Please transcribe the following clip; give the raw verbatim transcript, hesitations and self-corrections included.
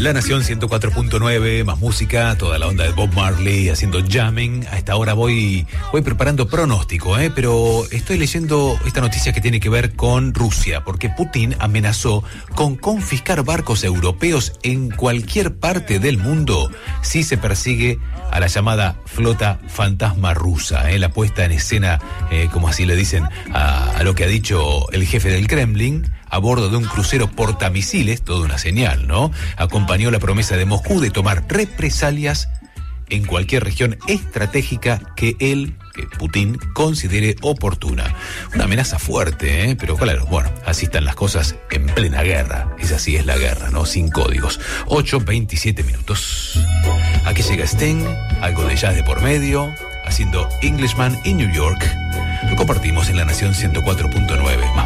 La Nación ciento cuatro punto nueve, más música, toda la onda de Bob Marley haciendo jamming. A esta hora voy, voy preparando pronóstico, ¿eh? Pero estoy leyendo esta noticia que tiene que ver con Rusia, porque Putin amenazó con confiscar barcos europeos en cualquier parte del mundo si se persigue a la llamada flota fantasma rusa, ¿eh? La puesta en escena, eh, como así le dicen, a, a lo que ha dicho el jefe del Kremlin, a bordo de un crucero portamisiles, toda una señal, ¿no? Acompañó la promesa de Moscú de tomar represalias en cualquier región estratégica que él, que Putin, considere oportuna. Una amenaza fuerte, ¿eh? Pero claro, bueno, así están las cosas en plena guerra. Esa así es la guerra, ¿no? Sin códigos. ocho veintisiete minutos. Aquí llega Sting, algo de jazz de por medio, haciendo Englishman in New York. Lo compartimos en La Nación ciento cuatro punto nueve. Más